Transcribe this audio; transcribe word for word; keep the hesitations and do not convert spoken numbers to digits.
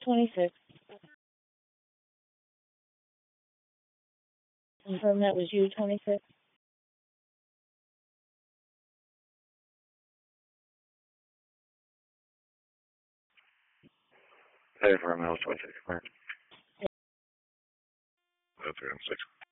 twenty-six. Confirm that was you, twenty-six. Hey, for a minute, twenty-six. That's six.